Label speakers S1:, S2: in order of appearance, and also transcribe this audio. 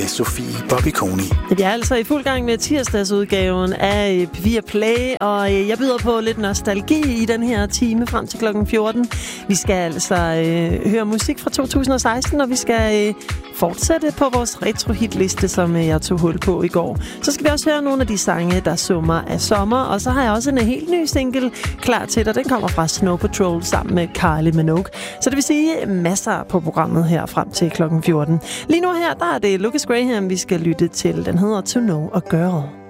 S1: Sofie Bobby-Koni.
S2: Jeg er altså i fuld gang med tirsdagsudgaven af P4 Play, og jeg byder på lidt nostalgi i den her time frem til klokken 14. Vi skal altså høre musik fra 2016, og vi skal fortsætte på vores retro-hitliste, som jeg tog hul på i går. Så skal vi også høre nogle af de sange, der summer af sommer, og så har jeg også en helt ny single klar til dig. Den kommer fra Snow Patrol sammen med Kylie Minogue. Så det vil sige masser på programmet her frem til klokken 14. Lige nu her, der er det Lucas Graham, vi skal lytte til. Den hedder To Know a Girl.